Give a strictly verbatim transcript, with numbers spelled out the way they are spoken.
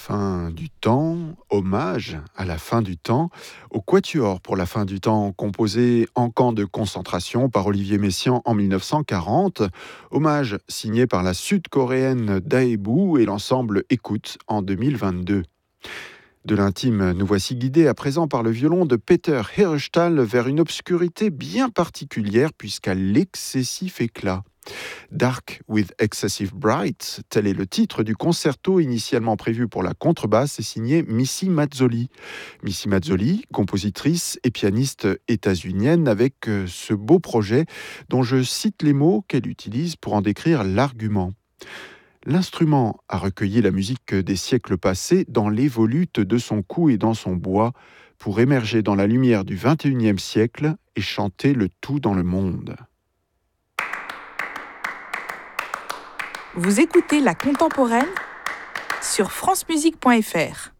Fin du temps, hommage à la fin du temps, au Quatuor pour la fin du temps, composé en camp de concentration par Olivier Messiaen en mille neuf cent quarante. Hommage signé par la sud-coréenne Daebu et l'ensemble Écoute en deux mille vingt-deux. De l'intime, nous voici guidés à présent par le violon de Peter Herrestall vers une obscurité bien particulière puisqu'à l'excessif éclat. Dark with Excessive Bright, tel est le titre du concerto initialement prévu pour la contrebasse et signé Missy Mazzoli. Missy Mazzoli, compositrice et pianiste états-unienne avec ce beau projet dont je cite les mots qu'elle utilise pour en décrire l'argument. L'instrument a recueilli la musique des siècles passés dans les volutes de son cou et dans son bois pour émerger dans la lumière du vingt et unième siècle et chanter le tout dans le monde. Vous écoutez La Contemporaine sur francemusique point f r.